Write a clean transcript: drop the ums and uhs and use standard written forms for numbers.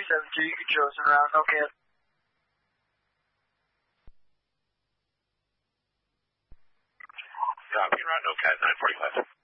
372, you can Joseph around, okay. Copy, route, no CAD 945.